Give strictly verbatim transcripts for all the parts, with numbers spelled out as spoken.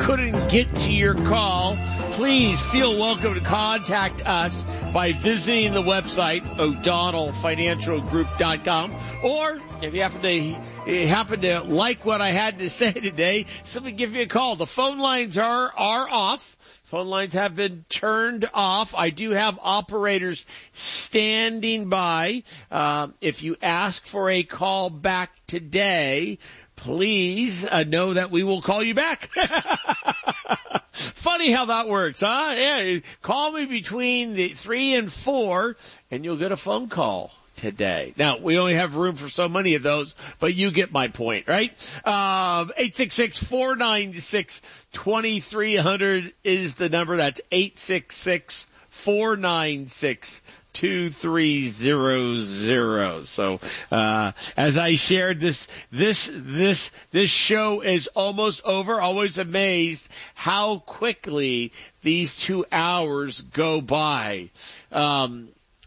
couldn't get to your call, please feel welcome to contact us by visiting the website, O'Donnell Financial Group dot com. Or if you happen to you happen to like what I had to say today, simply give me a call. The phone lines are, are off. Phone lines have been turned off. I do have operators standing by. Uh, if you ask for a call back today, please uh, know that we will call you back. Funny how that works, huh? Yeah, call me between the three and four, and you'll get a phone call today. Now, we only have room for so many of those, but you get my point, right? Um, eight six six, four nine six, two three zero zero is the number. That's eight six six, four nine six, two three zero zero. So, uh, as I shared this, this, this, this show is almost over. Always amazed how quickly these two hours go by. Um,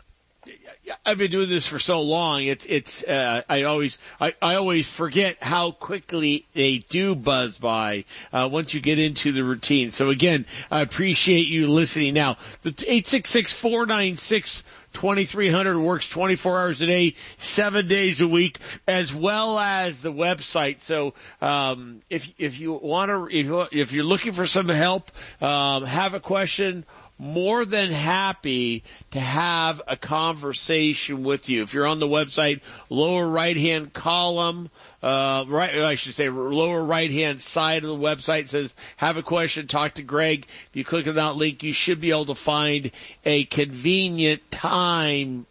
I've been doing this for so long. It's, it's, uh, I always, I, I always forget how quickly they do buzz by, uh, once you get into the routine. So again, I appreciate you listening. Now, the eight six six, four nine six, two three zero zero works twenty-four hours a day, seven days a week, as well as the website. So, um, if, if you want to, if, you, if you're looking for some help, um, have a question, more than happy to have a conversation with you. If you're on the website, lower right-hand column, uh, right, I should say lower right-hand side of the website says, have a question, talk to Greg. If you click on that link, you should be able to find a convenient time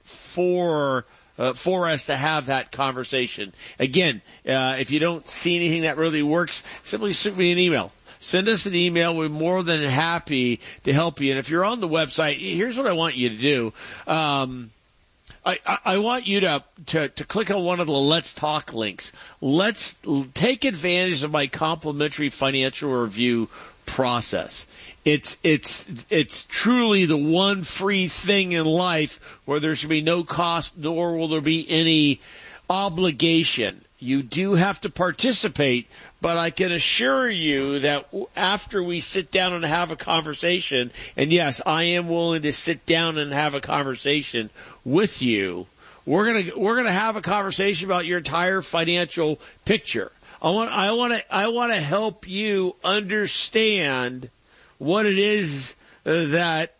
for Uh, for us to have that conversation. Again, uh, if you don't see anything that really works, simply send me an email. Send us an email. We're more than happy to help you. And if you're on the website, here's what I want you to do. Um, I, I, I want you to, to, to click on one of the Let's Talk links. Let's take advantage of my complimentary financial review process. It's, it's, it's truly the one free thing in life where there should be no cost, nor will there be any obligation. You do have to participate, but I can assure you that after we sit down and have a conversation, and yes, I am willing to sit down and have a conversation with you, we're gonna, we're gonna have a conversation about your entire financial picture. I want, I want to, I want to help you understand what it is uh, that,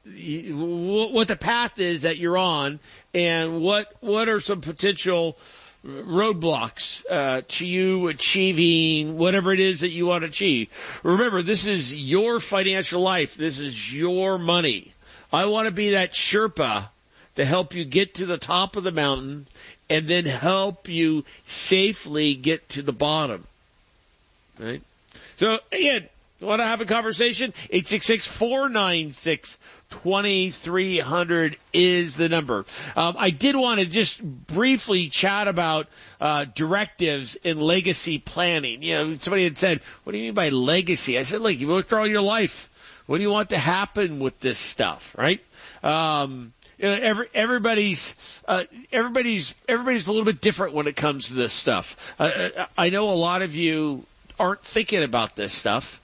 what the path is that you're on, and what, what are some potential roadblocks uh, to you achieving whatever it is that you want to achieve. Remember, this is your financial life. This is your money. I want to be that Sherpa to help you get to the top of the mountain and then help you safely get to the bottom. Right? So, again, you want to have a conversation? eight six six, four nine six, two three zero zero is the number. Um, I did want to just briefly chat about uh, directives in legacy planning. You know, somebody had said, what do you mean by legacy? I said, look, you've worked all your life. What do you want to happen with this stuff, right? Um, you know, every, everybody's, uh, everybody's, everybody's a little bit different when it comes to this stuff. Uh, I know a lot of you aren't thinking about this stuff.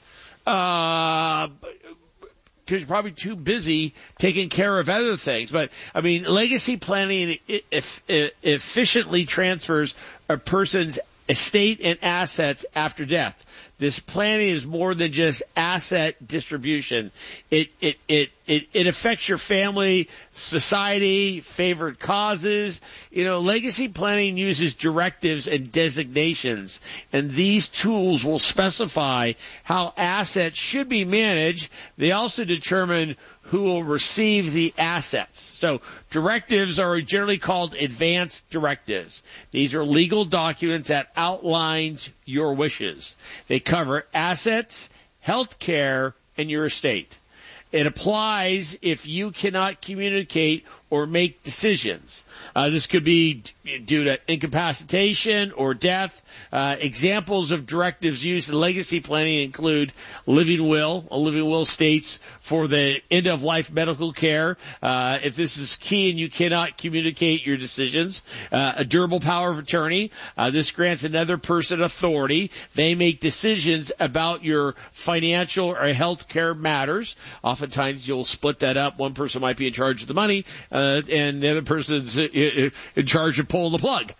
Uh, because you're probably too busy taking care of other things. But, I mean, legacy planning if, if, efficiently transfers a person's estate and assets after death. This planning is more than just asset distribution. It, it, it, it, it affects your family, society, favored causes. You know, legacy planning uses directives and designations, and these tools will specify how assets should be managed. They also determine who will receive the assets. So directives are generally called advance directives. These are legal documents that outlines your wishes. They cover assets, health care, and your estate. It applies if you cannot communicate or make decisions. Uh, this could be due to incapacitation or death. Uh, examples of directives used in legacy planning include living will. A living will states for the end-of-life medical care, uh, if this is key and you cannot communicate your decisions. Uh, a durable power of attorney. Uh, this grants another person authority. They make decisions about your financial or health care matters. Oftentimes you'll split that up. One person might be in charge of the money, uh, and the other person's in charge of pulling the plug.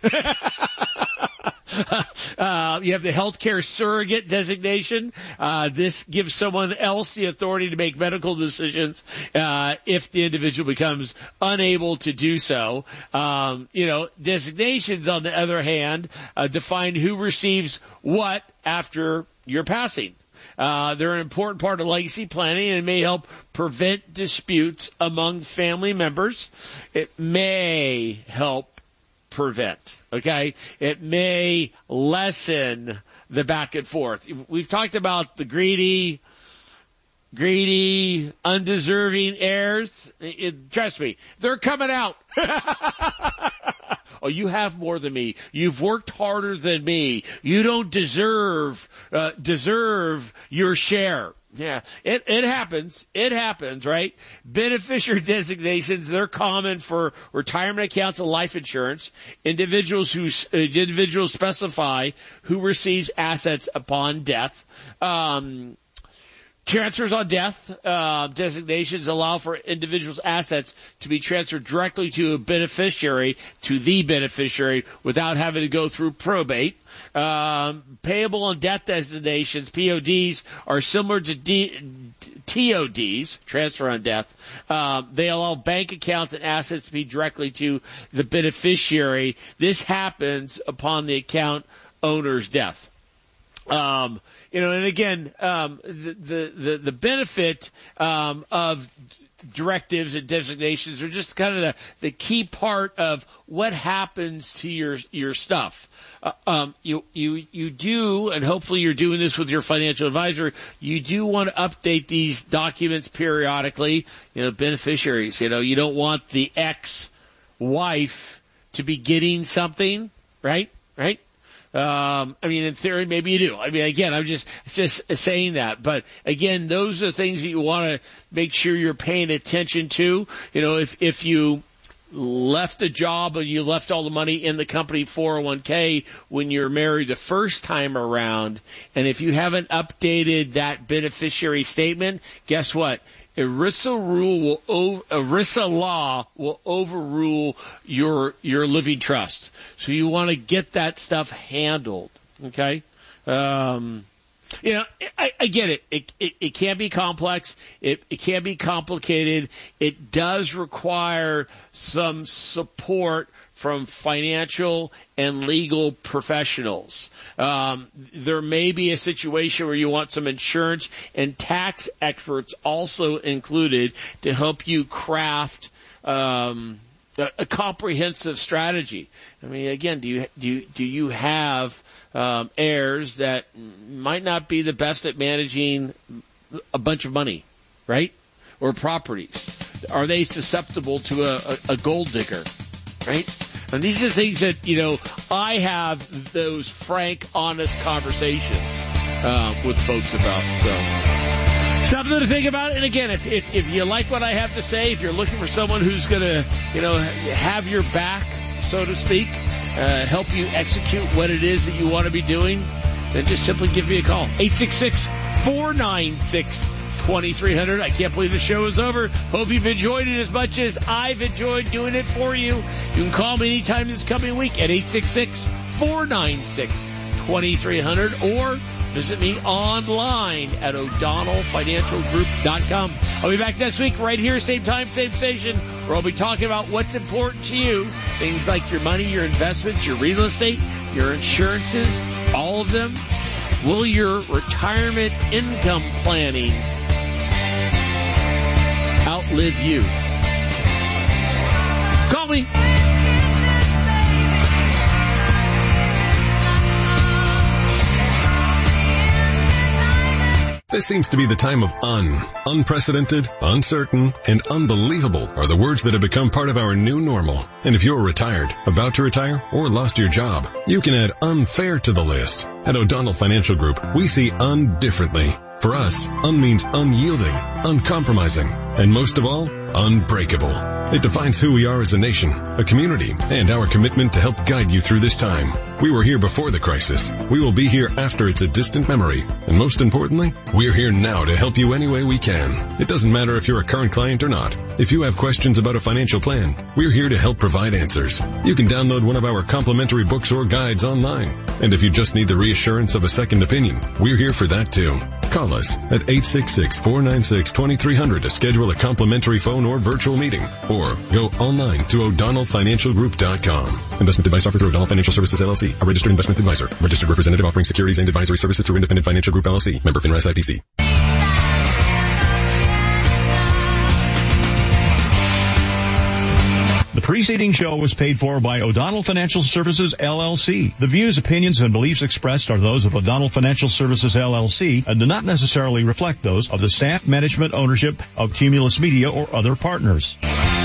uh, you have the healthcare surrogate designation. Uh, this gives someone else the authority to make medical decisions uh, if the individual becomes unable to do so. Um, you know, designations, on the other hand, uh, define who receives what after your passing. Uh, they're an important part of legacy planning and may help prevent disputes among family members. It may help prevent, okay? It may lessen the back and forth. We've talked about the greedy, greedy, undeserving heirs. It, trust me, they're coming out. Oh, you have more than me. You've worked harder than me. You don't deserve, uh, deserve your share. Yeah, it, it happens. It happens, right? Beneficiary designations, they're common for retirement accounts and life insurance. Individuals who, uh, individuals specify who receives assets upon death. Um, Transfers on death, uh, designations allow for individuals' assets to be transferred directly to a beneficiary, to the beneficiary, without having to go through probate. Um, payable on death designations, P O Ds, are similar to D- T O Ds, transfer on death. Uh, they allow bank accounts and assets to be directly to the beneficiary. This happens upon the account owner's death. Um, you know, and again, um, the, the, the, the benefit, um, of directives and designations are just kind of the, the key part of what happens to your, your stuff. Uh, um, you, you, you do, and hopefully you're doing this with your financial advisor, you do want to update these documents periodically. You know, beneficiaries, you know, you don't want the ex-wife to be getting something, right? Right? Um, I mean, in theory, maybe you do. I mean, again, I'm just, just saying that. But again, those are things that you want to make sure you're paying attention to. You know, if, if you left a job and you left all the money in the company four oh one k when you're married the first time around, and if you haven't updated that beneficiary statement, guess what? ERISA rule will over, ERISA law will overrule your your living trust. So you want to get that stuff handled, okay? Um, you know, I, I get it. It, it. it can be complex. It, it can be complicated. It does require some support from financial and legal professionals. Um, there may be a situation where you want some insurance and tax experts also included to help you craft um, a, a comprehensive strategy. I mean, again, do you do you, do you have um, heirs that might not be the best at managing a bunch of money, right? Or properties? Are they susceptible to a, a, a gold digger, right? And these are things that, you know, I have those frank, honest conversations uh, with folks about. So something to think about. And again, if, if if you like what I have to say, if you're looking for someone who's going to, you know, have your back, so to speak, uh, help you execute what it is that you want to be doing, then just simply give me a call. eight six six, four nine six, twenty-three hundred. I can't believe the show is over. Hope you've enjoyed it as much as I've enjoyed doing it for you. You can call me anytime this coming week at eight six six, four nine six, twenty-three hundred or visit me online at O'Donnell Financial Group dot com. I'll be back next week right here, same time, same station, where I'll be talking about what's important to you. Things like your money, your investments, your real estate, your insurances, all of them. Will your retirement income planning outlive you? Call me. This seems to be the time of un. Unprecedented, uncertain, and unbelievable are the words that have become part of our new normal. And if you're retired, about to retire, or lost your job, you can add unfair to the list. At O'Donnell Financial Group, we see un differently. For us, un means unyielding, uncompromising, and most of all, unbreakable. It defines who we are as a nation, a community, and our commitment to help guide you through this time. We were here before the crisis. We will be here after it's a distant memory. And most importantly, we're here now to help you any way we can. It doesn't matter if you're a current client or not. If you have questions about a financial plan, we're here to help provide answers. You can download one of our complimentary books or guides online. And if you just need the reassurance of a second opinion, we're here for that too. Call us at eight six six, four nine six, two three zero zero to schedule a complimentary phone or virtual meeting. Or go online to O'Donnell Financial Group dot com. Investment advice offered through O'Donnell Financial Services, L L C, a registered investment advisor. Registered representative offering securities and advisory services through Independent Financial Group, L L C. Member FINRA S I P C. The preceding show was paid for by O'Donnell Financial Services, L L C. The views, opinions, and beliefs expressed are those of O'Donnell Financial Services, L L C, and do not necessarily reflect those of the staff, management, ownership of Cumulus Media or other partners.